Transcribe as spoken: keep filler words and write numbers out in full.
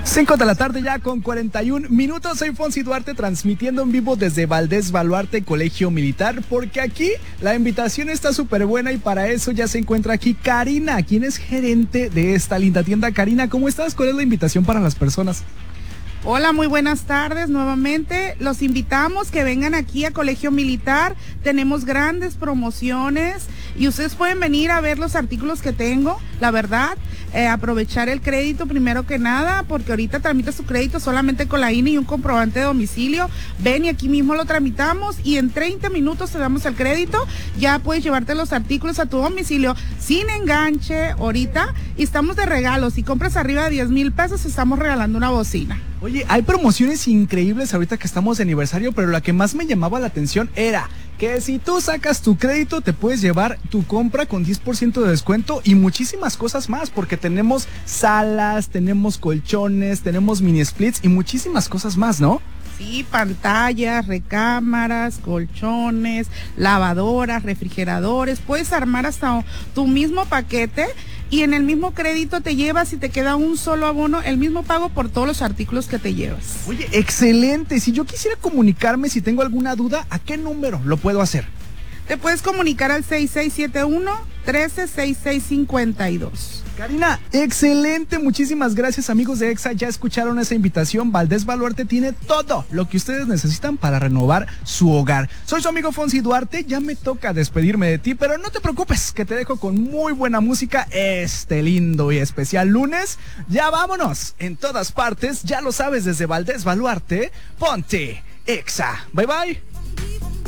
cinco de la tarde ya con cuarenta y un minutos. Soy Fonsi Duarte transmitiendo en vivo desde Valdés Baluarte Colegio Militar, porque aquí la invitación está súper buena y para eso ya se encuentra aquí Karina, quien es gerente de esta linda tienda. Karina, ¿cómo estás? ¿Cuál es la invitación para las personas? Hola, muy buenas tardes nuevamente. Los invitamos que vengan aquí a Colegio Militar. Tenemos grandes promociones y ustedes pueden venir a ver los artículos que tengo, la verdad. Eh, aprovechar el crédito primero que nada, porque ahorita tramita su crédito solamente con la I N E y un comprobante de domicilio. Ven y aquí mismo lo tramitamos y en treinta minutos te damos el crédito. Ya puedes llevarte los artículos a tu domicilio sin enganche ahorita y estamos de regalo. Si compras arriba de diez mil pesos estamos regalando una bocina. Oye, hay promociones increíbles ahorita que estamos de aniversario, pero la que más me llamaba la atención era que si tú sacas tu crédito te puedes llevar tu compra con diez por ciento de descuento y muchísimas cosas más, porque tenemos salas, tenemos colchones, tenemos mini splits y muchísimas cosas más, ¿no? Sí, pantallas, recámaras, colchones, lavadoras, refrigeradores. Puedes armar hasta tu mismo paquete y en el mismo crédito te llevas y te queda un solo abono, el mismo pago por todos los artículos que te llevas. Oye, excelente. Si yo quisiera comunicarme, si tengo alguna duda, ¿a qué número lo puedo hacer? Te puedes comunicar al seis seis siete uno, uno tres seis seis cinco dos. Karina, excelente, muchísimas gracias amigos de EXA, ya escucharon esa invitación. Valdés Baluarte tiene todo lo que ustedes necesitan para renovar su hogar. Soy su amigo Fonsi Duarte, ya me toca despedirme de ti, pero no te preocupes, que te dejo con muy buena música este lindo y especial lunes. Ya vámonos, en todas partes, ya lo sabes, desde Valdés Baluarte, ponte EXA. Bye bye.